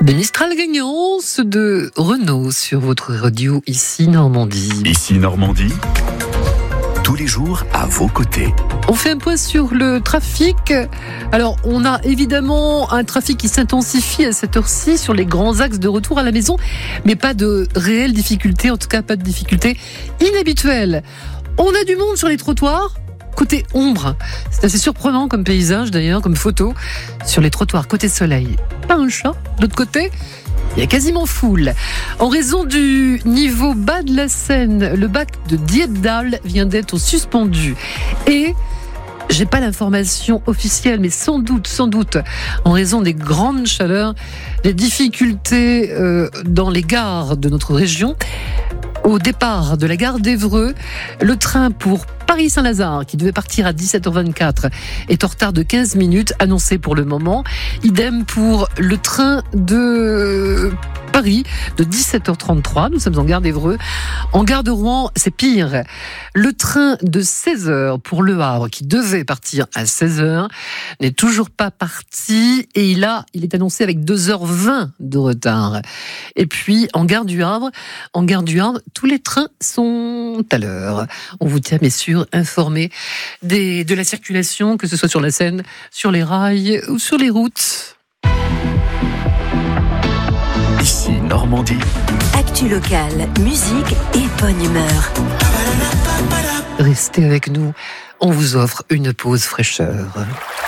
De Mistral gagnant, ceux de Renault sur votre radio Ici Normandie. Ici Normandie, tous les jours à vos côtés. On fait un point sur le trafic. Alors, on a évidemment un trafic qui s'intensifie à cette heure-ci sur les grands axes de retour à la maison, mais pas de réelles difficultés, en tout cas pas de difficultés inhabituelles. On a du monde sur les trottoirs. Côté ombre, c'est assez surprenant comme paysage d'ailleurs, comme photo. Sur les trottoirs côté soleil, pas un chat. De l'autre côté, il y a quasiment foule. En raison du niveau bas de la Seine, le bac de Dieppedalle vient d'être suspendu. Et j'ai pas l'information officielle, mais sans doute, en raison des grandes chaleurs, des difficultés dans les gares de notre région. Au départ de la gare d'Évreux, le train pour Paris-Saint-Lazare, qui devait partir à 17h24, est en retard de 15 minutes, annoncé pour le moment. Idem pour le train de Paris de 17h33. Nous sommes en gare d'Évreux. En gare de Rouen, c'est pire. Le train de 16h pour Le Havre, qui devait partir à 16h, n'est toujours pas parti et il est annoncé avec 2h20 de retard. Et puis, en gare du Havre, tous les trains sont à l'heure. On vous tient bien sûr informé de la circulation, que ce soit sur la Seine, sur les rails ou sur les routes. Ici Normandie. Actu locale, musique et bonne humeur. Restez avec nous, on vous offre une pause fraîcheur.